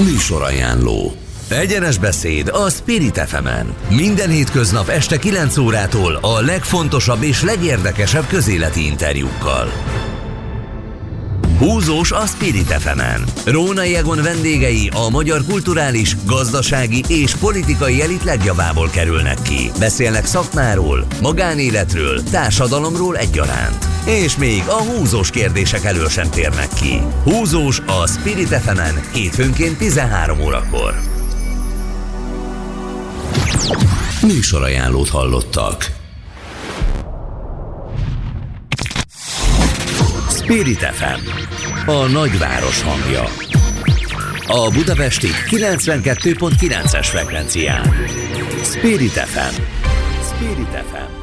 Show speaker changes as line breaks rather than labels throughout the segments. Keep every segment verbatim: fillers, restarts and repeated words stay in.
Műsorajánló. Egyenes beszéd a Spirit ef emen. Minden hétköznap este kilenc órától a legfontosabb és legérdekesebb közéleti interjúkkal. Húzós a Spirit ef emen. Rónai Egon vendégei a magyar kulturális, gazdasági és politikai elit legjavából kerülnek ki. Beszélnek szakmáról, magánéletről, társadalomról egyaránt. És még a húzós kérdések elől sem térnek ki. Húzós a Spirit ef emen hétfőnként tizenhárom órakor. Műsorajánlót hallottak. Spirit ef em, a nagyváros hangja. A budapesti kilencvenkettő pont kilences frekvencián. Spirit ef em. Spirit ef em.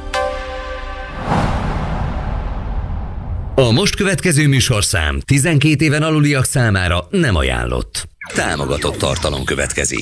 A most következő műsorszám tizenkét éven aluliak számára nem ajánlott. Támogatott tartalom következik.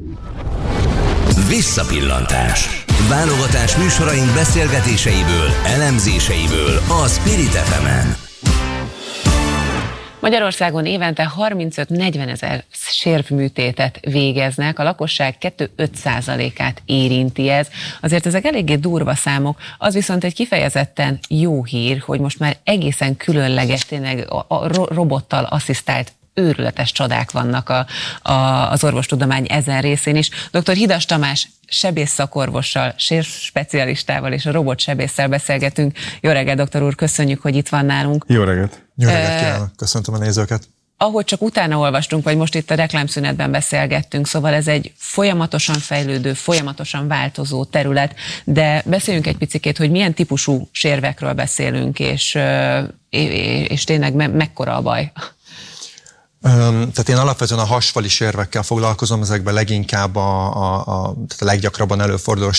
Visszapillantás. Válogatás műsoraink beszélgetéseiből, elemzéseiből a Spirit ef emen.
Magyarországon évente harmincöt-negyven ezer sérvműtétet végeznek, a lakosság kettő-öt százalékát érinti ez. Azért ezek eléggé durva számok, az viszont egy kifejezetten jó hír, hogy most már egészen különleges, tényleg a, a robottal asszisztált őrületes csodák vannak a, a, az orvostudomány ezen részén is. doktor Hidas Tamás sebészszakorvossal, sérspecialistával és a robotsebésszel beszélgetünk. Jó reggelt, doktor úr, köszönjük, hogy itt van nálunk.
Jó reggelt. Jó reggelt kívánok, köszöntöm a nézőket.
Ahogy csak utána olvastunk, vagy most itt a reklámszünetben beszélgettünk, szóval ez egy folyamatosan fejlődő, folyamatosan változó terület, de beszéljünk egy picikét, hogy milyen típusú sérvekről beszélünk, és, és tényleg me- mekkora a baj.
Tehát én alapvetően a hasfali sérvekkel foglalkozom, ezekben leginkább a, a, a, tehát a leggyakrabban előforduló